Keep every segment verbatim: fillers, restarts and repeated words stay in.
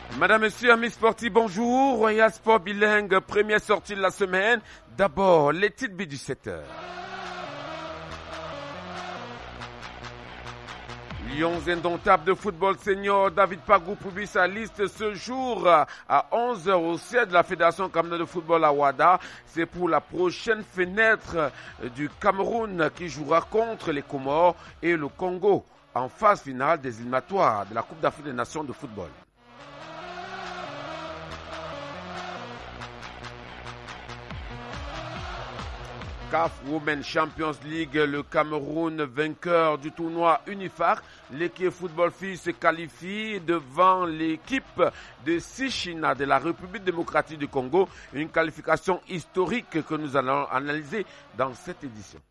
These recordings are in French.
Madame, Monsieur, amis sportifs, bonjour. Royal Sport Bilingue, première sortie de la semaine. D'abord, les titres B du sept heures. Lions indomptables de football senior, David Pagou publie sa liste ce jour à onze heures au siège de la Fédération camerounaise de football à Ouada. C'est pour la prochaine fenêtre du Cameroun qui jouera contre les Comores et le Congo en phase finale des éliminatoires de la Coupe d'Afrique des Nations de football. C A F Women Champions League, le Cameroun vainqueur du tournoi Unifac. L'équipe football filles se qualifie devant l'équipe de Sichina de la République démocratique du Congo. Une qualification historique que nous allons analyser dans cette édition.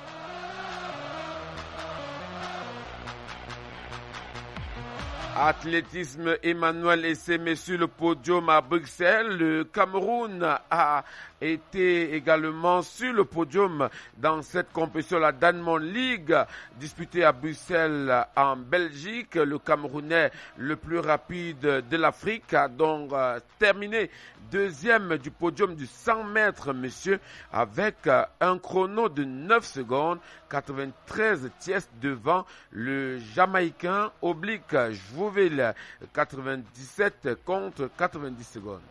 Athlétisme, Emmanuel Esseme sur le podium à Bruxelles. Le Cameroun a été également sur le podium dans cette compétition, la Diamond League, disputée à Bruxelles en Belgique. Le Camerounais le plus rapide de l'Afrique a donc euh, terminé deuxième du podium du cent mètres, monsieur, avec euh, un chrono de neuf secondes, quatre-vingt-treize tiers devant le Jamaïcain oblique Jouvel, quatre-vingt-dix-sept contre quatre-vingt-dix secondes.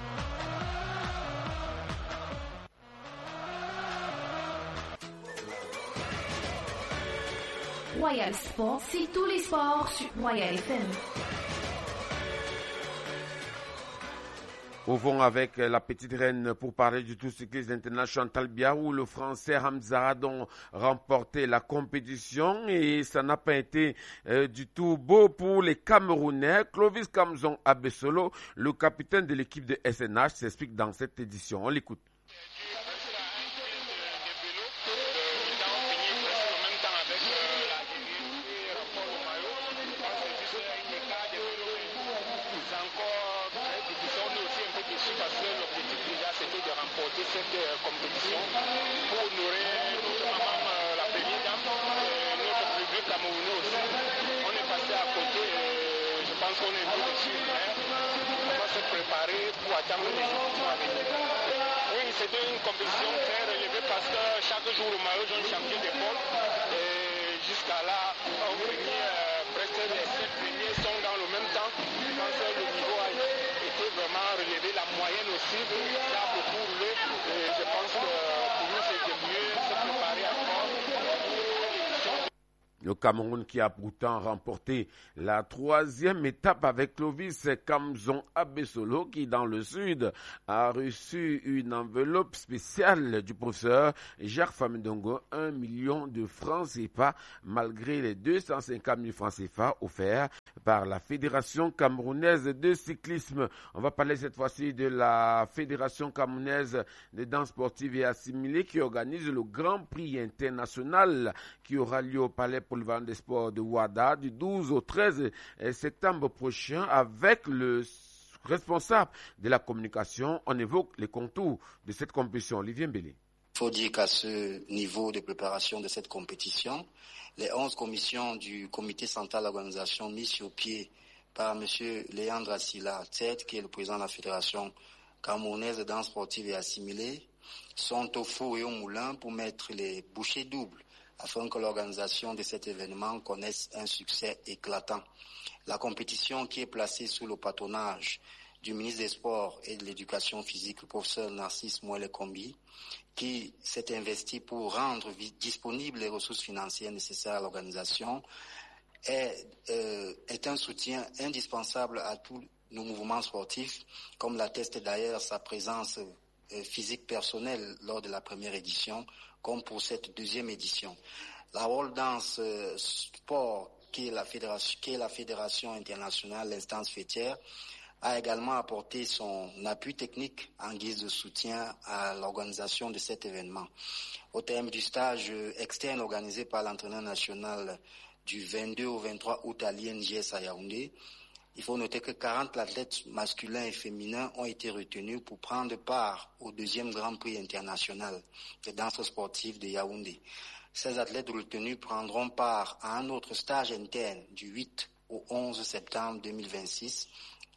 Royal Sport, c'est tous les sports sur Royal F M. Ouvrons avec la petite reine pour parler du Tour cycliste international Chantal Biya, où le Français Hamza a remporté la compétition et ça n'a pas été euh, du tout beau pour les Camerounais. Clovis Kamzon Abesolo, le capitaine de l'équipe de S N H, s'explique dans cette édition. On l'écoute. Cette compétition pour honorer notamment la première dame et notre public camerounais aussi. On est passé à côté et je pense qu'on est venu dessus, mais on va se préparer pour attendre les éditions à venir. Oui, c'était une compétition très relevée parce que chaque jour au maillot jaune champion d'épaule et jusqu'à là, au premier, presque les sept premiers sont dans le même temps. Je pense que le niveau a été vraiment relevé, la moyenne aussi, ça a beaucoup roulé. Et je pense que pour nous, c'était mieux se préparer à fond. Le Cameroun qui a pourtant remporté la troisième étape avec Clovis Kamzon Abesolo qui dans le sud a reçu une enveloppe spéciale du professeur Jacques Famidongo, un million de francs C F A malgré les deux cent cinquante mille francs C F A offerts par la Fédération camerounaise de cyclisme. On va parler cette fois-ci de la Fédération camerounaise de danse sportive et assimilée qui organise le Grand Prix international qui aura lieu au Palais Polyvalent des Sports de Ouada du douze au treize septembre prochain avec le responsable de la communication. On évoque les contours de cette compétition. Olivier Mbélé. Il faut dire qu'à ce niveau de préparation de cette compétition, les onze commissions du comité central d'organisation mises sur pied par M. Léandre Assila, tête qui est le président de la Fédération camerounaise de danse sportive et assimilée, sont au four et au moulin pour mettre les bouchées doubles afin que l'organisation de cet événement connaisse un succès éclatant. La compétition qui est placée sous le patronage du ministre des Sports et de l'Éducation physique, le professeur Narcisse Mouele-Kombi, qui s'est investi pour rendre disponibles les ressources financières nécessaires à l'organisation, est, euh, est un soutien indispensable à tous nos mouvements sportifs, comme l'atteste d'ailleurs sa présence euh, physique personnelle lors de la première édition, comme pour cette deuxième édition. La World Dance euh, Sport, qui est la fédération, qui est la fédération internationale, l'instance fêtière, a également apporté son appui technique en guise de soutien à l'organisation de cet événement. Au terme du stage externe organisé par l'entraîneur national du vingt-deux au vingt-trois août à l'I N G S à Yaoundé, il faut noter que quarante athlètes masculins et féminins ont été retenus pour prendre part au deuxième Grand Prix international de danse sportive de Yaoundé. Ces athlètes retenus prendront part à un autre stage interne du huit au onze septembre deux mille vingt-six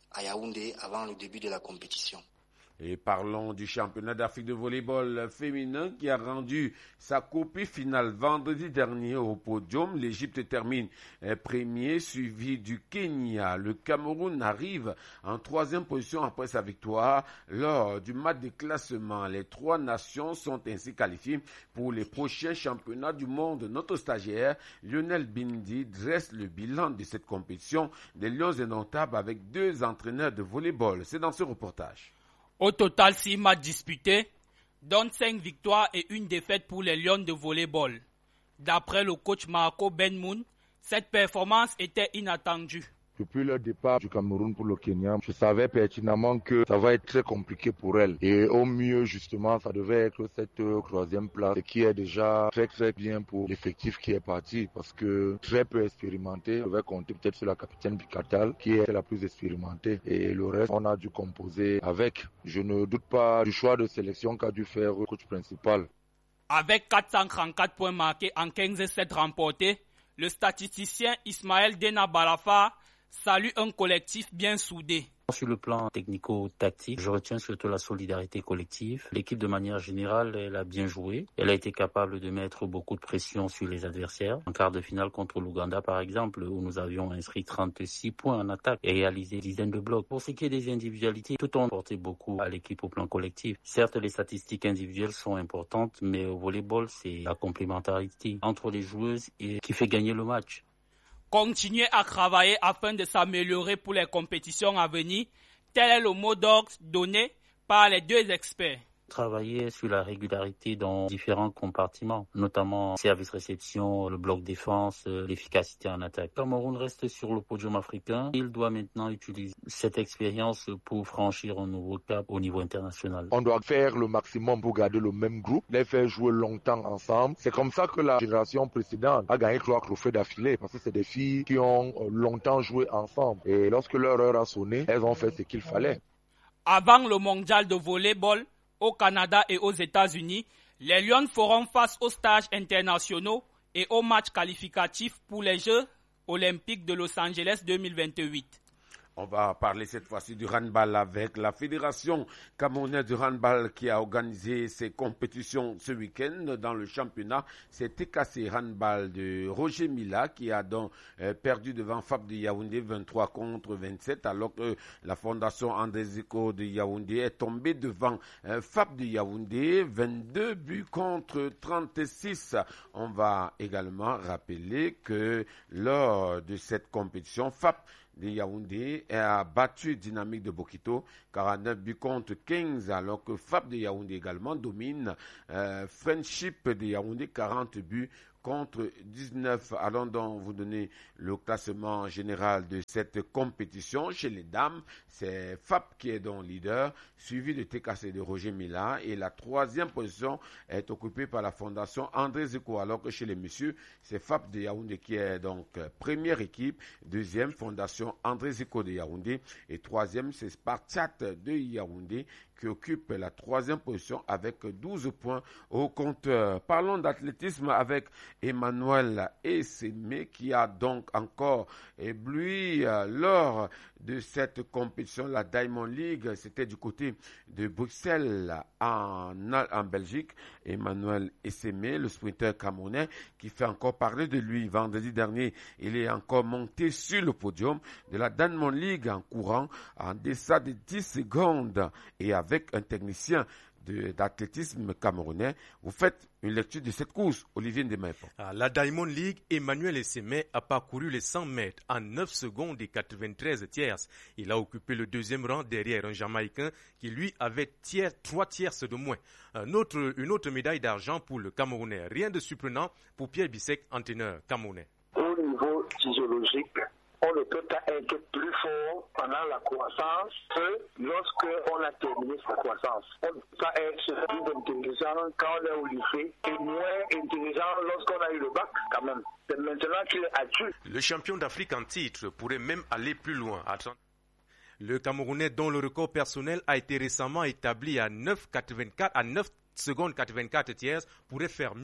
à Yaoundé avant le début de la compétition. Et parlons du championnat d'Afrique de volleyball féminin qui a rendu sa copie finale vendredi dernier au podium. L'Égypte termine premier, suivi du Kenya. Le Cameroun arrive en troisième position après sa victoire lors du match de classement. Les trois nations sont ainsi qualifiées pour les prochains championnats du monde. Notre stagiaire, Lionel Bindi, dresse le bilan de cette compétition des Lions indomptables avec deux entraîneurs de volleyball. C'est dans ce reportage. Au total, six matchs disputés, dont cinq victoires et une défaite pour les Lions de volleyball. D'après le coach Marco Benmoun, cette performance était inattendue. Depuis le départ du Cameroun pour le Kenya, je savais pertinemment que ça va être très compliqué pour elle. Et au mieux, justement, ça devait être cette troisième place, ce qui est déjà très très bien pour l'effectif qui est parti. Parce que très peu expérimenté, je vais compter peut-être sur la capitaine Bikatal, qui est la plus expérimentée. Et le reste, on a dû composer avec. Je ne doute pas du choix de sélection qu'a dû faire le coach principal. Avec quatre cent trente-quatre points marqués en quinze sets remportés, le statisticien Ismaël Dena Balafa salue un collectif bien soudé. Sur le plan technico-tactique, je retiens surtout la solidarité collective. L'équipe, de manière générale, elle a bien joué. Elle a été capable de mettre beaucoup de pression sur les adversaires. En quart de finale contre l'Ouganda, par exemple, où nous avions inscrit trente-six points en attaque et réalisé une dizaine de blocs. Pour ce qui est des individualités, tout ont porté beaucoup à l'équipe au plan collectif. Certes, les statistiques individuelles sont importantes, mais au volleyball, c'est la complémentarité entre les joueuses et qui fait gagner le match. Continuer à travailler afin de s'améliorer pour les compétitions à venir, tel est le mot d'ordre donné par les deux experts. Travailler sur la régularité dans différents compartiments, notamment service-réception, le bloc défense, l'efficacité en attaque. Cameroun reste sur le podium africain. Il doit maintenant utiliser cette expérience pour franchir un nouveau cap au niveau international. On doit faire le maximum pour garder le même groupe, les faire jouer longtemps ensemble. C'est comme ça que la génération précédente a gagné trois trophées d'affilée, parce que c'est des filles qui ont longtemps joué ensemble. Et lorsque leur heure a sonné, elles ont fait ce qu'il fallait. Avant le mondial de volleyball, au Canada et aux États-Unis, les Lions feront face aux stages internationaux et aux matchs qualificatifs pour les Jeux olympiques de Los Angeles deux mille vingt-huit. On va parler cette fois-ci du handball avec la Fédération camerounaise de handball qui a organisé ses compétitions ce week-end dans le championnat. C'est T K C Handball de Roger Mila qui a donc euh, perdu devant F A P de Yaoundé vingt-trois contre vingt-sept, alors que la Fondation André Zico de Yaoundé est tombée devant euh, F A P de Yaoundé vingt-deux buts contre trente-six. On va également rappeler que lors de cette compétition, F A P de Yaoundé a battu Dynamique de Bokito quarante-neuf buts contre quinze, alors que F A P de Yaoundé également domine euh, Friendship de Yaoundé quarante buts contre dix-neuf. Allons donc vous donner le classement général de cette compétition. Chez les dames, c'est F A P qui est donc leader, suivi de T K C de Roger Mila, et la troisième position est occupée par la Fondation André Zico, alors que chez les messieurs, c'est F A P de Yaoundé qui est donc première équipe, deuxième Fondation André Zico de Yaoundé, et troisième c'est Spartiat de Yaoundé qui occupe la troisième position avec douze points au compteur. Parlons d'athlétisme avec Emmanuel Essémé qui a donc encore ébloui euh, lors de cette compétition, la Diamond League. C'était du côté de Bruxelles en, en Belgique. Emmanuel Essémé, le sprinter camerounais, qui fait encore parler de lui. Vendredi dernier, il est encore monté sur le podium de la Diamond League en courant en deçà de dix secondes et avec un technicien de, d'athlétisme camerounais. Vous faites une lecture de cette course, Olivier Ndemaepo. À la Diamond League, Emmanuel Essémé a parcouru les cent mètres en neuf secondes et quatre-vingt-treize tierces. Il a occupé le deuxième rang derrière un Jamaïcain qui lui avait tiers, trois tierces de moins. Un autre, une autre médaille d'argent pour le Camerounais. Rien de surprenant pour Pierre Bissek, entraîneur camerounais. Au niveau physiologique, on ne peut pas être plus fort pendant la croissance que lorsqu'on a terminé sa croissance. On ne peut pas être plus intelligent quand on est au lycée et moins intelligent lorsqu'on a eu le bac quand même. C'est maintenant qu'il est adulte. Le champion d'Afrique en titre pourrait même aller plus loin. Le Camerounais dont le record personnel a été récemment établi à neuf secondes quatre-vingt-quatre tierces pourrait faire mieux.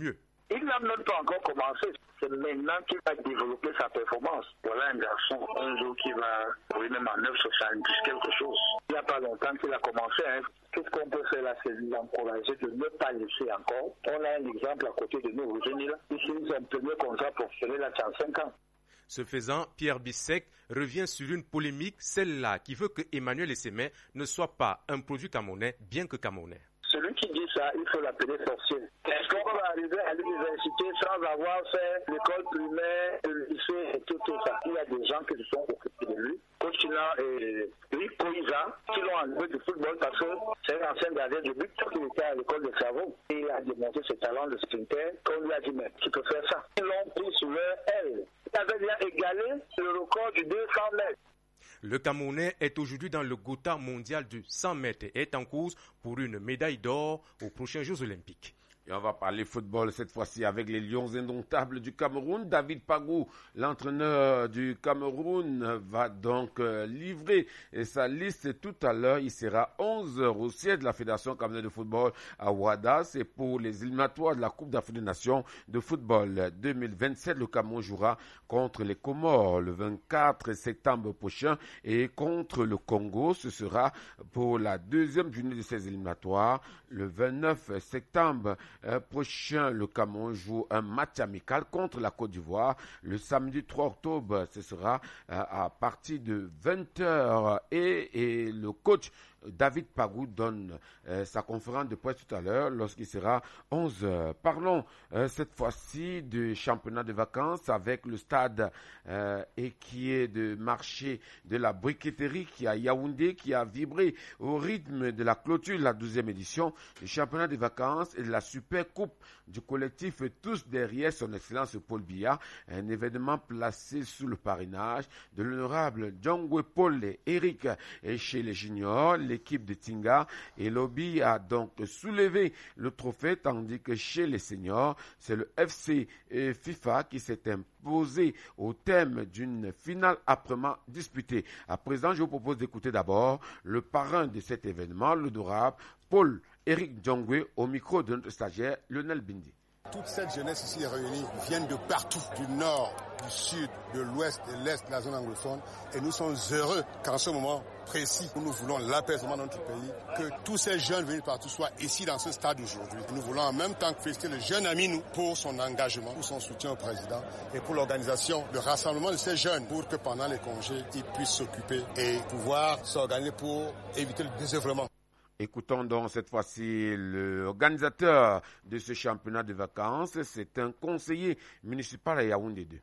Il n'a même pas encore commencé. C'est maintenant qu'il va développer sa performance. Voilà un garçon, un jour qui va, oui, même en neuf virgule soixante-dix, quelque chose. Il n'y a pas longtemps qu'il a commencé. Hein. Qu'est-ce qu'on peut faire là, c'est l'encourager de ne pas laisser encore. On a un exemple à côté de nous, aujourd'hui, là. Ici, ils ont un premier contrat professionnel à trente-cinq ans. Ce faisant, Pierre Bissek revient sur une polémique, celle-là qui veut que Emmanuel Essémé ne soit pas un produit camerounais, bien que camerounais. Celui qui dit ça, il faut l'appeler sorcier. Est-ce qu'on va arriver à l'université sans avoir fait l'école primaire, le lycée et tout, tout ça? Il y a des gens qui se sont occupés de lui. Coachina et Rick Koiza, qui l'ont enlevé du football parce que c'est un ancien gardien de but qui était à l'école de cerveau. Et il a démontré ses talents de sprinter. Qu'on lui a dit, mais tu peux faire ça. Ils l'ont pris sur leur aile. Il avait bien égalé le record du deux cents mètres. Le Camerounais est aujourd'hui dans le quota mondial du cent mètres et est en course pour une médaille d'or aux prochains Jeux Olympiques. Et on va parler football cette fois-ci avec les Lions indomptables du Cameroun. David Pagou, l'entraîneur du Cameroun, va donc euh, livrer sa liste tout à l'heure. Il sera onze heures au siège de la Fédération camerounaise de football à Ouada. C'est pour les éliminatoires de la Coupe d'Afrique des Nations de football deux mille vingt-sept. Le Cameroun jouera contre les Comores le vingt-quatre septembre prochain et contre le Congo. Ce sera pour la deuxième journée de ces éliminatoires le vingt-neuf septembre. Euh, prochain, le Cameroun joue un match amical contre la Côte d'Ivoire le samedi trois octobre. Ce sera euh, à partir de vingt heures et, et le coach David Pagou donne euh, sa conférence de presse tout à l'heure lorsqu'il sera onze heures. Parlons euh, cette fois-ci du championnat de vacances avec le stade euh, et qui est de marché de la briqueterie qui a Yaoundé qui a vibré au rythme de la clôture de la douzième édition du championnat de vacances et de la super coupe du collectif Tous derrière son excellence Paul Biya, un événement placé sous le parrainage de l'honorable Djongwe Paul et Eric et chez les juniors. L'équipe de Tinga et Lobby a donc soulevé le trophée, tandis que chez les seniors, c'est le F C FIFA qui s'est imposé au thème d'une finale âprement disputée. À présent, je vous propose d'écouter d'abord le parrain de cet événement, l'honorable Paul Eric Djongwe, au micro de notre stagiaire Lionel Bindi. Toute cette jeunesse ici réunie vient de partout, du nord, du sud, de l'ouest, de l'est, de la zone anglophone. Et nous sommes heureux qu'en ce moment précis, où nous voulons l'apaisement dans notre pays, que tous ces jeunes venus partout soient ici dans ce stade aujourd'hui. Nous voulons en même temps féliciter le jeune Aminou pour son engagement, pour son soutien au président et pour l'organisation, le rassemblement de ces jeunes pour que pendant les congés, ils puissent s'occuper et pouvoir s'organiser pour éviter le désœuvrement. Écoutons donc cette fois-ci l'organisateur de ce championnat de vacances, c'est un conseiller municipal à Yaoundé deux.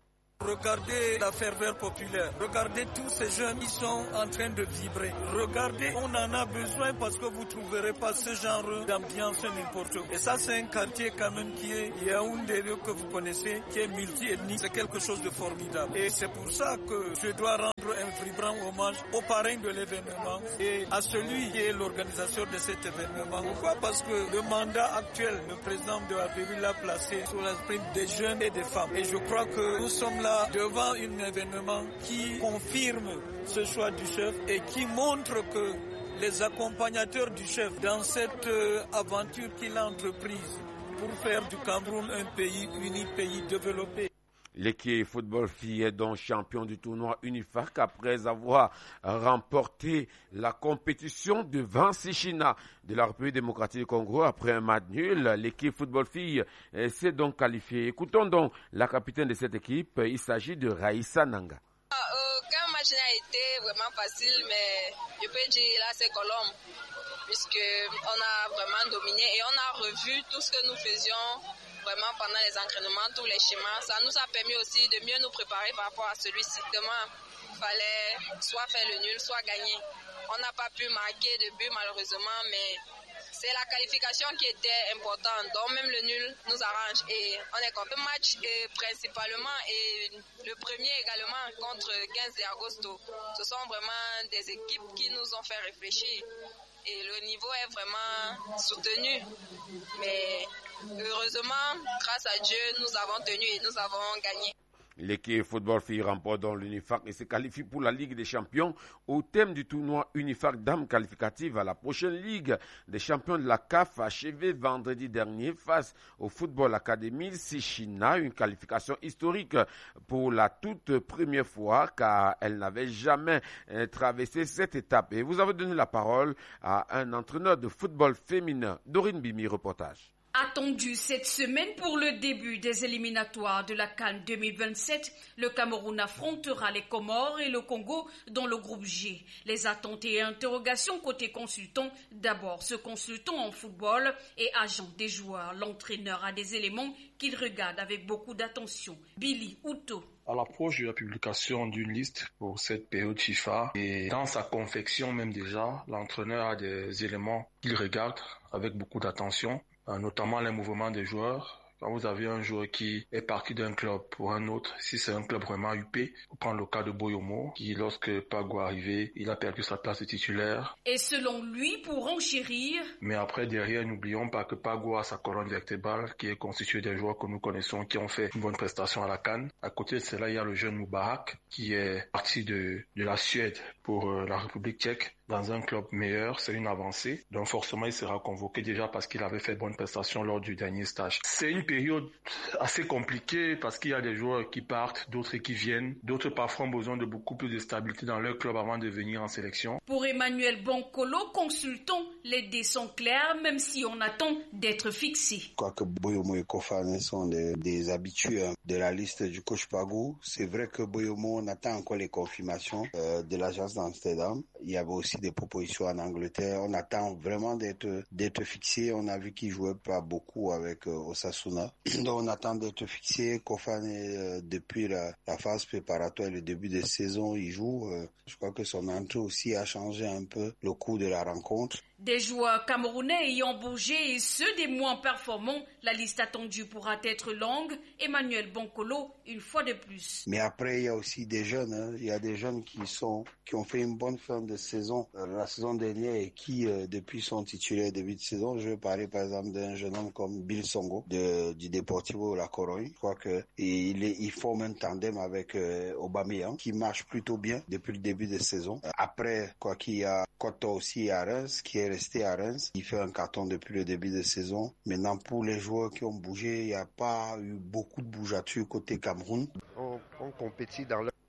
Regardez la ferveur populaire, regardez tous ces jeunes qui sont en train de vibrer. Regardez, on en a besoin parce que vous ne trouverez pas ce genre d'ambiance n'importe où. Et ça, c'est un quartier quand même qui est Yaoundé que vous connaissez, qui est multi-ethnique. C'est quelque chose de formidable. Et c'est pour ça que je dois rendre un vibrant hommage au parrain de l'événement et à celui qui est l'organisateur de cet événement. Pourquoi? Parce que le mandat actuel, le président de la République l'a placé sur l'esprit des jeunes et des femmes. Et je crois que nous sommes là devant un événement qui confirme ce choix du chef et qui montre que les accompagnateurs du chef dans cette aventure qu'il a entreprise pour faire du Cameroun un pays uni, pays développé. L'équipe football fille est donc champion du tournoi Unifac après avoir remporté la compétition devant Sichina de la République démocratique du Congo après un match nul. L'équipe football fille s'est donc qualifiée. Écoutons donc la capitaine de cette équipe, il s'agit de Raïssa Nanga. Aucun match n'a été vraiment facile, mais je peux dire là c'est Colombe, puisqu'on a vraiment dominé et on a revu tout ce que nous faisions vraiment pendant les entraînements, tous les schémas. Ça nous a permis aussi de mieux nous préparer par rapport à celui-ci. Demain, il fallait soit faire le nul, soit gagner. On n'a pas pu marquer de but malheureusement, mais c'est la qualification qui était importante. Donc même le nul nous arrange et on est contre le match et principalement et le premier également contre quinze de Agosto. Ce sont vraiment des équipes qui nous ont fait réfléchir et le niveau est vraiment soutenu. Mais heureusement, grâce à Dieu, nous avons tenu et nous avons gagné. L'équipe football filles remporte dans l'Unifac et se qualifie pour la Ligue des champions au thème du tournoi Unifac Dames qualificative à la prochaine Ligue des champions de la C A F achevée vendredi dernier face au Football Academy Sichina, une qualification historique pour la toute première fois car elle n'avait jamais traversé cette étape. Et vous avez donné la parole à un entraîneur de football féminin, Dorine Bimi, reportage. Attendu cette semaine pour le début des éliminatoires de la CAN deux mille vingt-sept, le Cameroun affrontera les Comores et le Congo dans le groupe G. Les attentes et interrogations côté consultant. D'abord, ce consultant en football et agent des joueurs. L'entraîneur a des éléments qu'il regarde avec beaucoup d'attention. Billy Outo. À l'approche de la publication d'une liste pour cette période FIFA et dans sa confection même déjà, l'entraîneur a des éléments qu'il regarde avec beaucoup d'attention, notamment les mouvements des joueurs. Quand vous avez un joueur qui est parti d'un club pour un autre, si c'est un club vraiment huppé, vous prenez le cas de Boyomo, qui lorsque Pago est arrivé, il a perdu sa place de titulaire. Et selon lui, pour enchérir... Mais après, derrière, n'oublions pas que Pago a sa colonne vertébrale, qui est constituée des joueurs que nous connaissons, qui ont fait une bonne prestation à la CAN. À côté de cela, il y a le jeune Moubarak, qui est parti de, de la Suède pour euh, la République tchèque. Dans un club meilleur, c'est une avancée. Donc forcément, il sera convoqué déjà parce qu'il avait fait bonne prestation lors du dernier stage. C'est une période assez compliquée parce qu'il y a des joueurs qui partent, d'autres qui viennent. D'autres parfois ont besoin de beaucoup plus de stabilité dans leur club avant de venir en sélection. Pour Emmanuel Bonkolo, consultant, les dés sont clairs même si on attend d'être fixé. Quoique Boyomo et Kofane sont des, des habitués de la liste du coach Pagou, c'est vrai que Boyomo, on attend encore les confirmations euh, de l'agence d'Amsterdam. Il y avait aussi des propositions en Angleterre. On attend vraiment d'être d'être fixé. On a vu qu'il jouait pas beaucoup avec euh, Osasuna. Donc on attend d'être fixé. Kofane, euh, depuis la, la phase préparatoire, le début de saison, il joue. Euh, je crois que son entrée aussi a changé un peu le cours de la rencontre. Des joueurs camerounais ayant bougé et ceux des moins performants, la liste attendue pourra être longue. Emmanuel Bonkolo, une fois de plus. Mais après, il y a aussi des jeunes. Hein. Il y a des jeunes qui sont qui ont fait une bonne fin de saison euh, la saison dernière et qui, euh, depuis son titulaire début de saison, je vais parler par exemple d'un jeune homme comme Bill Songo de, du Deportivo La Corogne. Je crois que il, est, il forme un tandem avec euh, Aubameyang qui marche plutôt bien depuis le début de saison. Après, quoi qu'il y a Koto aussi à Reims qui est resté à Reims. Il fait un carton depuis le début de saison. Maintenant, pour les joueurs qui ont bougé, il n'y a pas eu beaucoup de bougeatures côté Cameroun. On, on compétit dans le...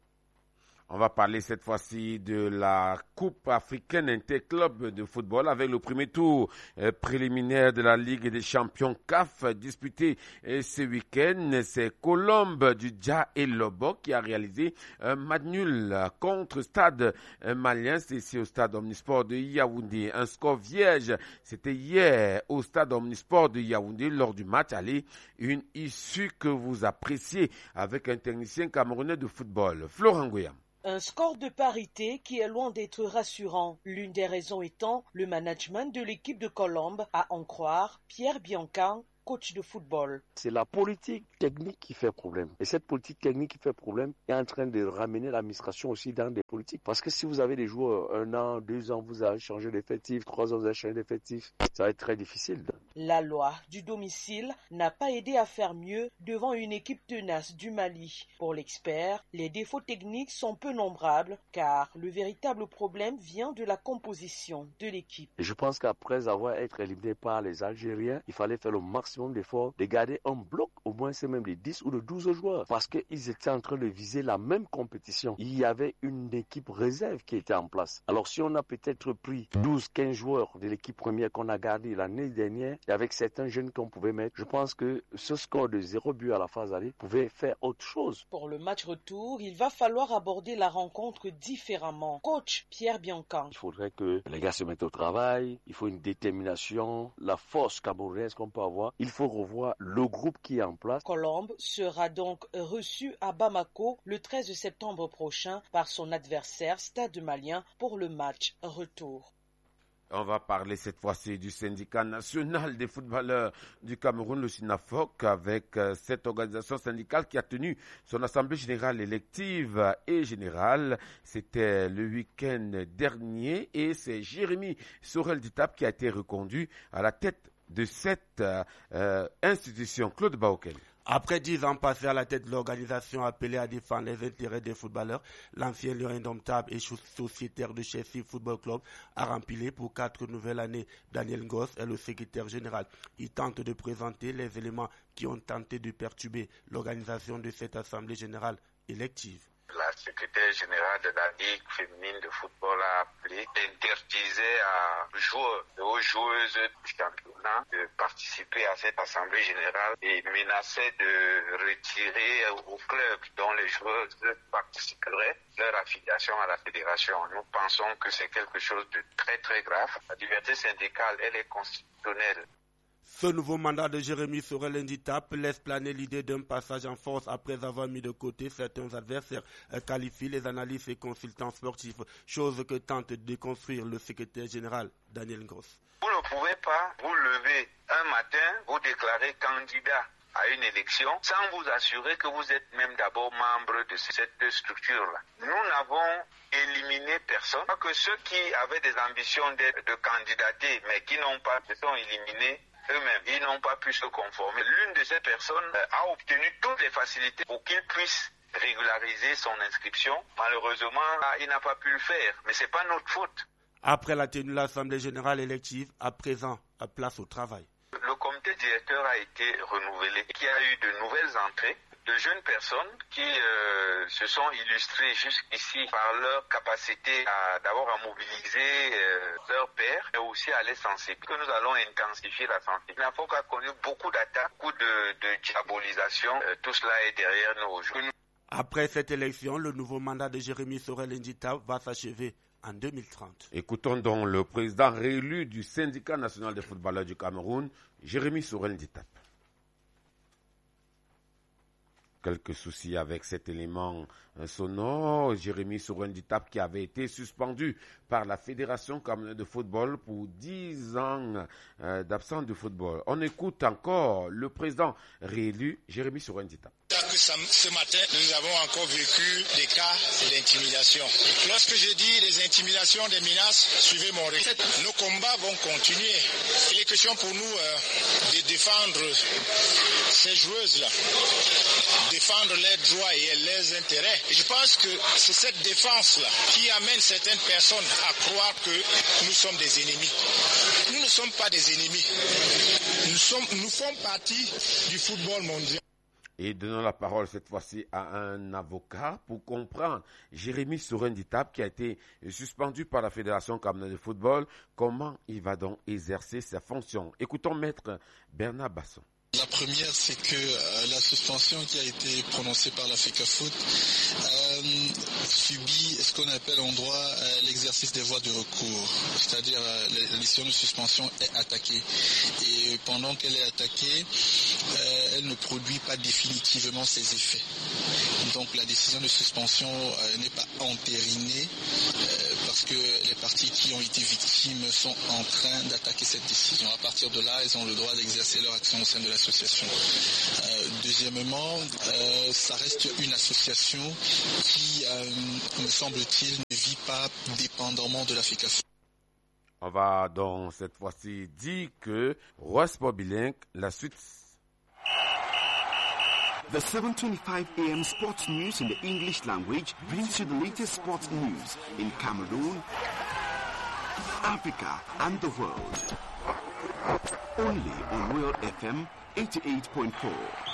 On va parler cette fois-ci de la Coupe africaine interclub de football avec le premier tour euh, préliminaire de la Ligue des champions C A F disputé euh, ce week-end. C'est Colombe du Dja et Lobo qui a réalisé un match nul contre Stade euh, Malien. C'est ici au Stade Omnisport de Yaoundé. Un score vierge, c'était hier au Stade Omnisport de Yaoundé lors du match aller. Une issue que vous appréciez avec un technicien camerounais de football, Florent Goyam. Un score de parité qui est loin d'être rassurant. L'une des raisons étant le management de l'équipe de Colombe, à en croire Pierre Biancan, coach de football. C'est la politique technique qui fait problème. Et cette politique technique qui fait problème est en train de ramener l'administration aussi dans des politiques. Parce que si vous avez des joueurs, un an, deux ans, vous avez changé d'effectif, trois ans, vous avez changé d'effectif, ça va être très difficile. La loi du domicile n'a pas aidé à faire mieux devant une équipe tenace du Mali. Pour l'expert, les défauts techniques sont peu nombrables car le véritable problème vient de la composition de l'équipe. Et je pense qu'après avoir été éliminé par les Algériens, il fallait faire le maximum d'efforts de garder un bloc, au moins c'est même les dix ou les douze joueurs, parce qu'ils étaient en train de viser la même compétition. Il y avait une équipe réserve qui était en place. Alors si on a peut-être pris douze quinze joueurs de l'équipe première qu'on a gardé l'année dernière, et avec certains jeunes qu'on pouvait mettre, je pense que ce score de zéro but à la phase aller pouvait faire autre chose. Pour le match retour, il va falloir aborder la rencontre différemment. Coach Pierre Biancan. Il faudrait que les gars se mettent au travail, il faut une détermination, la force camerounaise qu'on peut avoir. Il faut revoir le groupe qui est en place. Colombe sera donc reçu à Bamako le treize septembre prochain par son adversaire Stade Malien pour le match retour. On va parler cette fois-ci du syndicat national des footballeurs du Cameroun, le SINAFOC, avec euh, cette organisation syndicale qui a tenu son assemblée générale élective et générale. C'était le week-end dernier et c'est Jérémy Sorel-Ditap qui a été reconduit à la tête de cette euh, institution. Claude Baokel. Après dix ans passés à la tête de l'organisation appelée à défendre les intérêts des footballeurs, l'ancien lion indomptable et sociétaire de Chelsea Football Club a rempli pour quatre nouvelles années. Daniel Ngoss est le secrétaire général. Il tente de présenter les éléments qui ont tenté de perturber l'organisation de cette assemblée générale élective. La secrétaire générale de la Ligue féminine de football a appelé, interdisait à joueurs et aux joueuses du championnat de participer à cette assemblée générale et menaçait de retirer aux clubs dont les joueuses participeraient leur affiliation à la fédération. Nous pensons que c'est quelque chose de très très grave. La liberté syndicale, elle est constitutionnelle. Ce nouveau mandat de Jérémy Sorel Nditap laisse planer l'idée d'un passage en force après avoir mis de côté certains adversaires, qualifient les analystes et consultants sportifs, chose que tente de déconstruire le secrétaire général Daniel Ngoss. Vous ne pouvez pas vous lever un matin, vous déclarer candidat à une élection sans vous assurer que vous êtes même d'abord membre de cette structure-là. Nous n'avons éliminé personne, pas que ceux qui avaient des ambitions de, de candidater mais qui n'ont pas, se sont éliminés eux-mêmes. Ils n'ont pas pu se conformer. L'une de ces personnes a obtenu toutes les facilités pour qu'il puisse régulariser son inscription. Malheureusement, il n'a pas pu le faire, mais ce n'est pas notre faute. Après la tenue de l'Assemblée générale élective, à présent, à place au travail. Le comité directeur a été renouvelé, qui a eu de nouvelles entrées, de jeunes personnes qui euh, se sont illustrées jusqu'ici par leur capacité à, d'abord à mobiliser euh, leurs pairs, mais aussi à les sensibiliser. Que nous allons intensifier la sensibilisation. La F O C a connu beaucoup d'attaques, beaucoup de, de diabolisation. Euh, tout cela est derrière nous aujourd'hui. Après cette élection, le nouveau mandat de Jérémy Sorel Nditap va s'achever en deux mille trente. Écoutons donc le président réélu du syndicat national des footballeurs du Cameroun, Jérémy Sorel Nditap. Quelques soucis avec cet élément sonore. Jérémy Sorel Nditap qui avait été suspendu par la Fédération camerounaise de football pour dix ans euh, d'absence de football. On écoute encore le président réélu, Jérémy Sorel Nditap. Ce matin, nous avons encore vécu des cas d'intimidation. Lorsque je dis des intimidations, des menaces, suivez mon rythme. Nos combats vont continuer. Il est question pour nous euh, de défendre ces joueuses-là, défendre leurs droits et leurs intérêts. Et je pense que c'est cette défense-là qui amène certaines personnes à croire que nous sommes des ennemis. Nous ne sommes pas des ennemis. Nous, sommes, nous faisons partie du football mondial. Et donnons la parole cette fois-ci à un avocat pour comprendre Jérémy Sorel Nditap qui a été suspendu par la Fédération camerounaise de football. Comment il va donc exercer sa fonction? Écoutons maître Bernard Basson. La première, c'est que euh, la suspension qui a été prononcée par la FECAFOOT euh, subit ce qu'on appelle en droit euh, l'exercice des voies de recours. C'est-à-dire euh, la décision de suspension est attaquée. Et pendant qu'elle est attaquée, euh, elle ne produit pas définitivement ses effets. Donc la décision de suspension euh, n'est pas entérinée euh, parce que les parties qui ont été victimes sont en train d'attaquer cette décision. À partir de là, elles ont le droit d'exercer leur action au sein de la association. Euh, deuxièmement, euh, ça reste une association qui, euh, me semble-t-il, ne vit pas dépendamment de la FECAFOOT. On va donc cette fois-ci dire que Ross Bobilink, la suite. The seven twenty-five a m sports news in the English language brings you the latest sports news in Cameroon, Africa and the world. Only on Royal F M eighty-eight point four.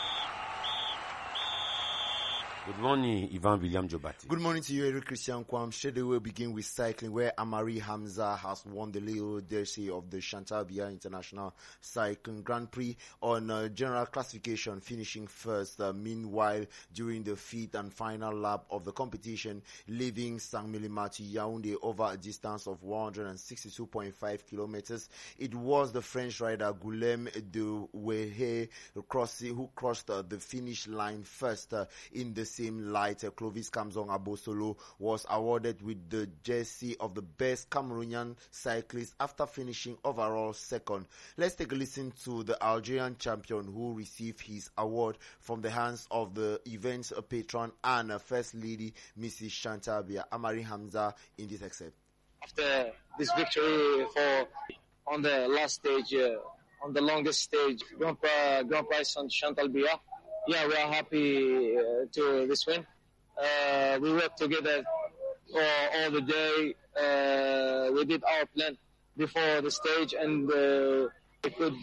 Good morning, Ivan William Jobati. Good morning to you, Eric Christian Kwam. Straight away, we'll begin with cycling, where Amari Hamza has won the Leo Jersey of the Chantal Biya International Cycling Grand Prix on uh, general classification, finishing first. Uh, meanwhile, during the fifth and final lap of the competition, leaving Saint-Milima to Yaoundé over a distance of one hundred sixty-two point five kilometers, it was the French rider Guillaume de Wehe who crossed uh, the finish line first uh, in the same light. uh, Clovis Kamzong Abosolo was awarded with the jersey of the best Cameroonian cyclist after finishing overall second. Let's take a listen to the Algerian champion who received his award from the hands of the event's patron and uh, first lady, Missus Chantal Biya. Amari Hamza in this excerpt. After this victory for on the last stage, uh, on the longest stage, Grand Prix, Grand Prix Chantal Biya, yeah, we are happy uh, to this win. Uh, we worked together all, all the day. Uh, we did our plan before the stage, and uh, we could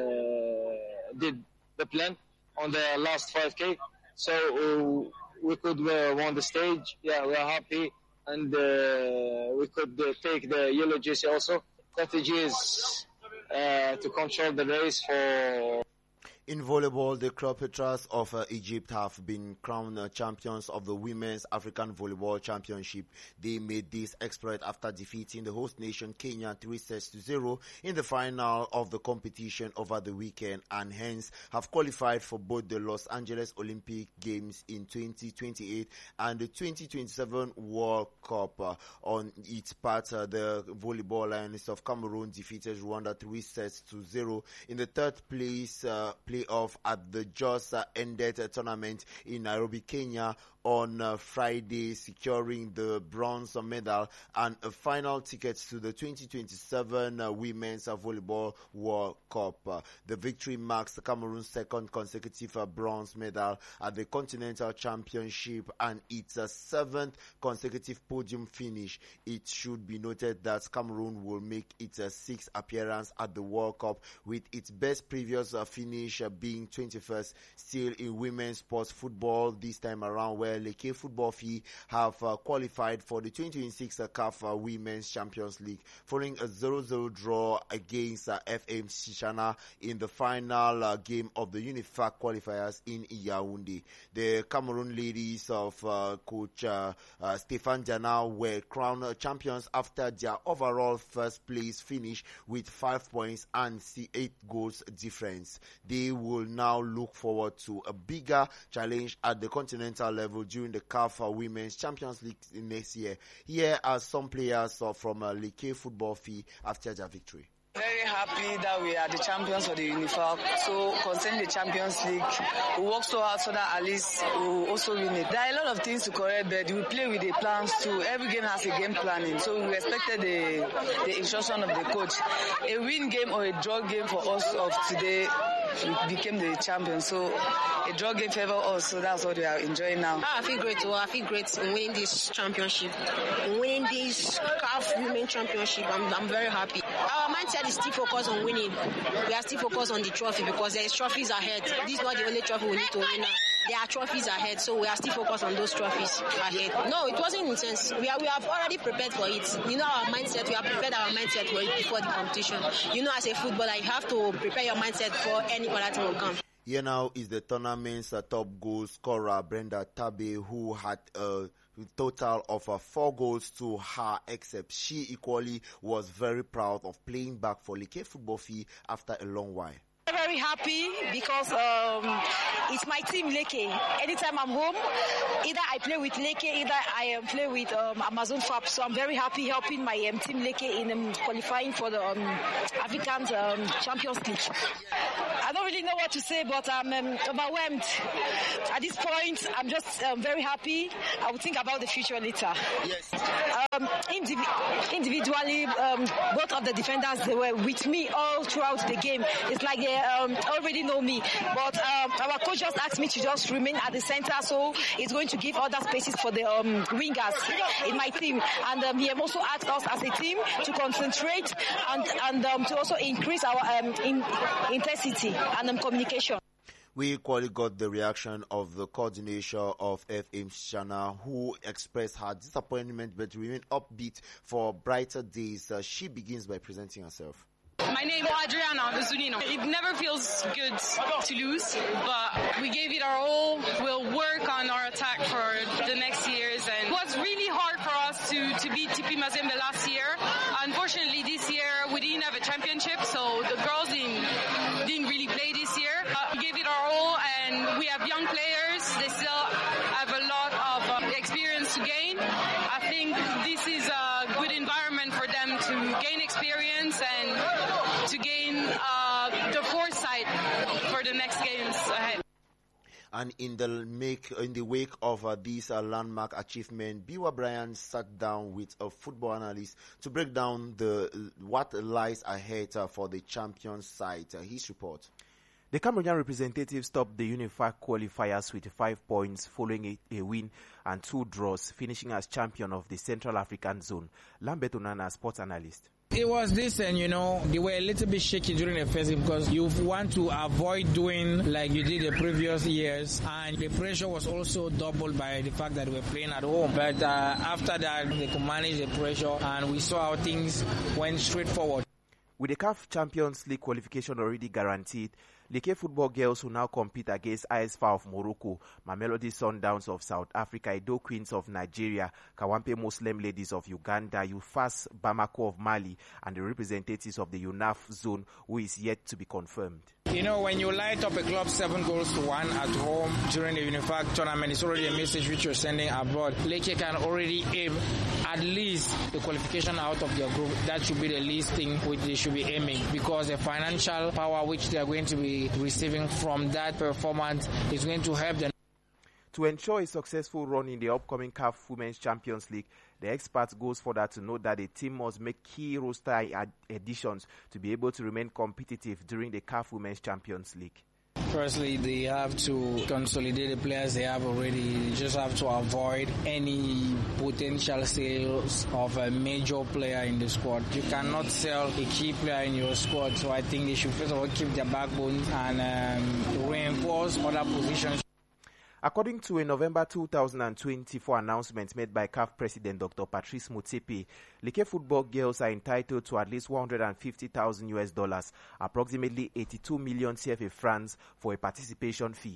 uh, did the plan on the last five K. So uh, we could uh, won the stage. Yeah, we are happy, and uh, we could uh, take the yellow jersey also. Strategy is uh, to control the race for. In volleyball, the Cleopatras of uh, Egypt have been crowned uh, champions of the Women's African Volleyball Championship. They made this exploit after defeating the host nation Kenya three sets to zero in the final of the competition over the weekend, and hence have qualified for both the Los Angeles Olympic Games in twenty twenty-eight and the twenty twenty-seven World Cup. Uh, on its part, uh, the Volleyball Lioness of Cameroon defeated Rwanda three sets to zero in the third place uh, playoff at the just uh, ended uh, tournament in Nairobi, Kenya on uh, Friday, securing the bronze medal and a final ticket to the twenty twenty-seven uh, Women's uh, Volleyball World Cup. Uh, the victory marks Cameroon's second consecutive uh, bronze medal at the Continental Championship and its uh, seventh consecutive podium finish. It should be noted that Cameroon will make its uh, sixth appearance at the World Cup, with its best previous uh, finish uh, being twenty-first still in women's sports football this time around, where Leke Football Fee have uh, qualified for the twenty twenty-six uh, C A F uh, Women's Champions League following a zero zero draw against uh, F M Shishana in the final uh, game of the UNIFAC qualifiers in Yaoundé. The Cameroon ladies of uh, coach uh, uh, Stéphane Diana were crowned uh, champions after their overall first place finish with five points and eight goals difference. They will now look forward to a bigger challenge at the continental level during the C A F Women's Champions League next year. Here are some players uh, from uh, Leke Football Fee after their victory. Very happy that we are the champions for the UNIFAC. So concerning the Champions League, we work so hard so that at least we will also win it. There are a lot of things to correct, but we play with the plans too. Every game has a game planning. So we respected the, the instruction of the coach. A win game or a draw game for us of today, we became the champions. So a draw game favor us. So that's what we are enjoying now. Ah, I feel great. Well, I feel great in winning this championship, in winning this C A F Women Championship. I'm, I'm very happy. Our mindset is still focused on winning. We are still focused on the trophy because there is trophies ahead. This is not the only trophy we need to win now. There are trophies ahead, so we are still focused on those trophies ahead. No, it wasn't intense. We are, we have already prepared for it. You know our mindset. We have prepared our mindset for it before the competition. You know, as a footballer, you have to prepare your mindset for any other thing will come. Here now is the tournament's uh, top goal scorer, Brenda Tabe, who had a total of uh, four goals to her, except she equally was very proud of playing back for Leke Football Fee after a long while. I'm very happy because um, it's my team Leke. Anytime I'm home, either I play with Leke, either I um, play with um, Amazon Fab. So I'm very happy helping my um, team Leke in um, qualifying for the um, African um, Champions League. I don't really know what to say, but I'm um, overwhelmed. At this point, I'm just um, very happy. I will think about the future later. Yes. Um, indiv- individually, um, both of the defenders, they were with me all throughout the game. It's like they um, already know me. But um, our coach just asked me to just remain at the center, so it's going to give other spaces for the um, wingers in my team. And um, he also asked us as a team to concentrate and, and um, to also increase our um, in, intensity and um, communication. We equally got the reaction of the coordinator of F M Shana, who expressed her disappointment but remained upbeat for brighter days. Uh, she begins by presenting herself. My name is Adriana Zunino. It never feels good to lose, but we gave it our all. We'll work on our attack for the next years. And it was really hard for us to, to beat T P Mazembe last year. Unfortunately, this year we didn't have a championship, so the girls didn't, didn't really play this year. Uh, we gave it our all, and we have young players. They still have a lot of uh, experience to gain. I think this is a good environment for them to gain experience and to gain uh, the foresight for the next games ahead. And in the make in the wake of uh, this uh, landmark achievement, Biwa Bryan sat down with a football analyst to break down the what lies ahead uh, for the champions side. Uh, his report. The Cameroonian representatives topped the Unified qualifiers with five points following a, a win and two draws, finishing as champion of the Central African Zone. Lambert Onana, sports analyst. It was decent, you know. They were a little bit shaky during the first game because you want to avoid doing like you did the previous years, and the pressure was also doubled by the fact that we were playing at home. But uh, after that, they could manage the pressure, and we saw how things went straight forward. With the C A F Champions League qualification already guaranteed, Leke football girls will now compete against I S F A of Morocco, Mamelodi Sundowns of South Africa, Edo Queens of Nigeria, Kawampe Muslim Ladies of Uganda, U F A S Bamako of Mali, and the representatives of the U N A F zone, who is yet to be confirmed. You know, when you light up a club seven goals to one at home during the Unified tournament, it's already a message which you're sending abroad. Leke can already aim at least the qualification out of their group. That should be the least thing which they should be aiming, because the financial power which they are going to be receiving from that performance is going to help them. To ensure a successful run in the upcoming C A F Women's Champions League, the experts goes further to note that the team must make key roster ad- additions to be able to remain competitive during the C A F Women's Champions League. Firstly, they have to consolidate the players they have already. They just have to avoid any potential sales of a major player in the squad. You cannot sell a key player in your squad, so I think they should first of all keep their backbone and um, reinforce other positions. According to a November two thousand twenty-four announcement made by C A F President Doctor Patrice Motsepe, Leke football girls are entitled to at least one hundred fifty thousand U S dollars, approximately eighty-two million C F A francs, for a participation fee.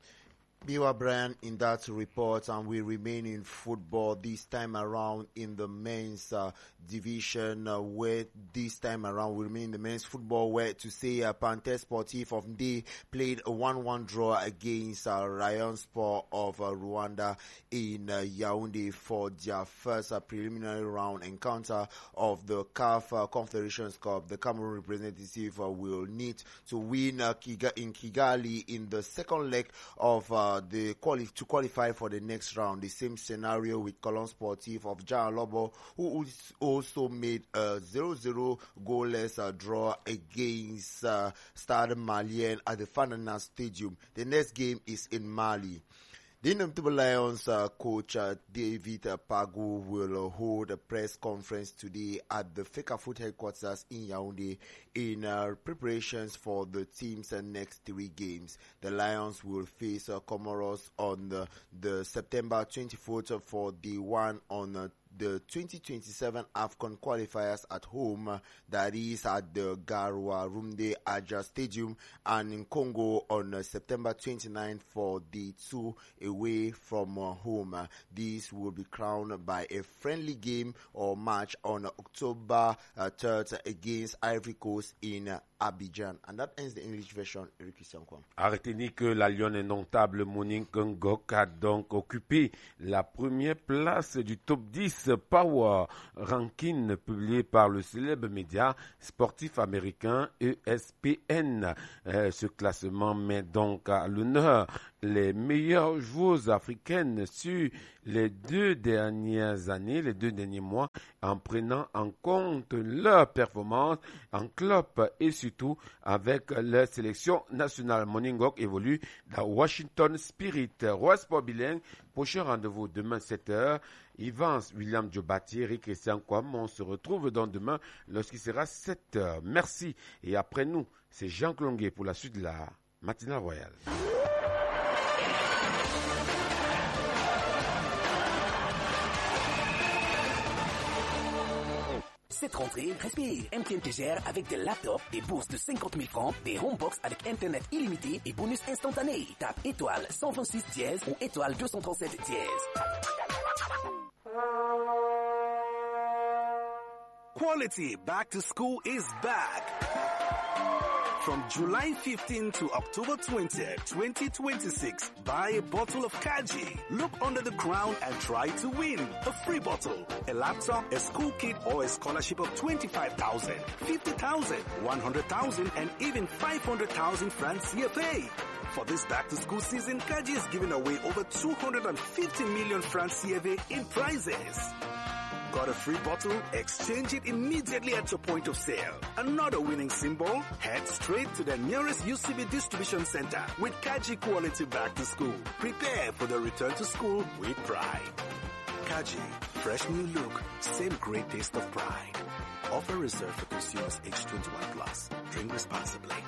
Biwa Brian in that report, and we remain in football this time around in the men's uh, division, uh, where this time around we remain in the men's football, where to say uh, Panthers Sportif of Ndé played a one one draw against uh, Rayon Sport of uh, Rwanda in uh, Yaoundé for their first uh, preliminary round encounter of the C A F uh, Confederations Cup. The Cameroon representative uh, will need to win uh, Kiga- in Kigali in the second leg of uh, the quali- to qualify for the next round. The same scenario with Cologne Sportif of Jean Lobo, who also made a zero zero goalless uh, draw against uh, Stade Malien at the Fandana Stadium. The next game is in Mali. The Indomitable Lions uh, coach uh, David uh, Pagu will uh, hold a press conference today at the Fecafoot headquarters in Yaoundé in uh, preparations for the team's uh, next three games. The Lions will face uh, Comoros on the, the September twenty-fourth for the one on uh, the twenty twenty-seven AFCON qualifiers at home, uh, that is at the Garoua Rumde Aja Stadium, and in Congo on uh, September twenty-ninth for the two away from uh, home. Uh, this will be crowned by a friendly game or match on uh, October uh, third against Ivory Coast in uh, Abidjan. And that ends the English version. Eric Christian Kwam. A retenir que la lionne indomptable Monique Ngok a donc occupé la première place du top dix Power Ranking publié par le célèbre média sportif américain E S P N. Euh, ce classement met donc à l'honneur les meilleures joueuses africaines sur les deux dernières années, les deux derniers mois, en prenant en compte leur performance en club et surtout avec leur sélection nationale. Moningok évolue dans Washington Spirit. Roi Sport Bilingue, prochain rendez-vous demain sept heures. Yvan William Diobati, Eric Christian Kwam, on se retrouve dans demain lorsqu'il sera sept heures. Merci. Et après nous, c'est Jean Clonguet pour la suite de la matinale royale. Cette rentrée, respire. M T N te gère avec des laptops, des bourses de cinquante mille francs, des homebox avec internet illimité et bonus instantané. Tape étoile cent vingt-six dièse ou étoile deux cent trente-sept dièse. Quality back to school is back. From July fifteenth to October twentieth, twenty twenty-six, buy a bottle of Kaji. Look under the crown and try to win a free bottle, a laptop, a school kit, or a scholarship of twenty-five thousand, fifty thousand, one hundred thousand, and even five hundred thousand francs C F A. For this back-to-school season, Kaji is giving away over two hundred fifty million francs C F A in prizes. Got a free bottle? Exchange it immediately at your point of sale. Another winning symbol? Head straight to the nearest U C B distribution center with Kaji quality back to school. Prepare for the return to school with pride. Kaji, fresh new look, same great taste of pride. Offer reserved for consumers age twenty-one plus. Drink responsibly.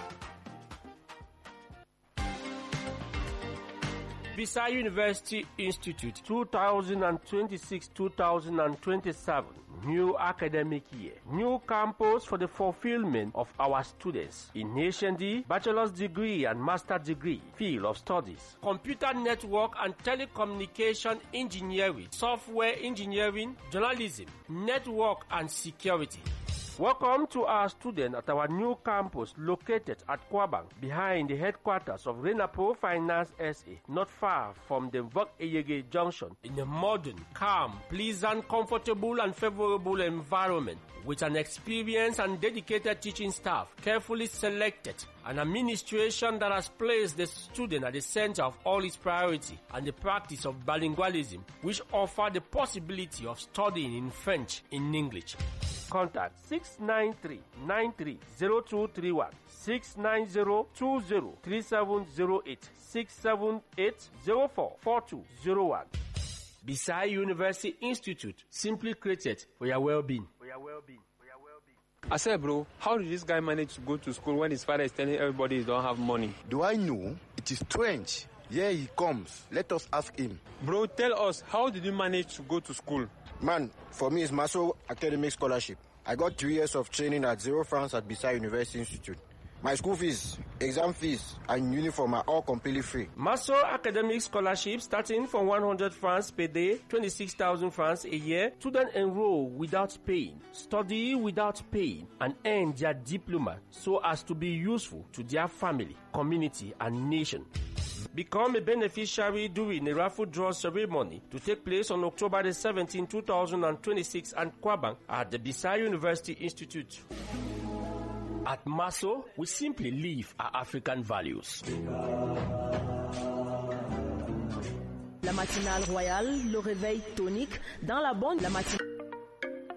Bisai University Institute two thousand twenty-six to two thousand twenty-seven. New academic year. New campus for the fulfillment of our students in H D, bachelor's degree and master's degree field of studies. Computer network and telecommunication engineering, software engineering, journalism, network and security. Welcome to our students at our new campus located at Kwabang, behind the headquarters of Renapo Finance S A, not far from the Vok-Eyege Junction, in a modern, calm, pleasant, comfortable and favorable environment with an experienced and dedicated teaching staff, carefully selected, an administration that has placed the student at the center of all its priority, and the practice of bilingualism, which offer the possibility of studying in French in English. Contact six nine three, nine three zero two three one, six nine zero, two zero three seven zero eight, six seven eight zero four four two zero one. Bisai University Institute, simply created for your well-being. For your well-being. I said, bro, how did this guy manage to go to school when his father is telling everybody he don't have money? Do I know? It is strange. Here he comes. Let us ask him. Bro, tell us, how did you manage to go to school? Man, for me, it's Maso Academic Scholarship. I got three years of training at zero francs at Bisai University Institute. My school fees, exam fees, and uniform are all completely free. Maso Academic Scholarship starting from one hundred francs per day, twenty-six thousand francs a year. Students enroll without paying, study without paying, and earn their diploma so as to be useful to their family, community, and nation. Become a beneficiary during a raffle draw ceremony to take place on October the seventeenth, two thousand twenty-six at Kwabang at the Bisai University Institute. At Maso, we simply live our African values. La matinale royale, le réveil tonique dans la bande, la matinale.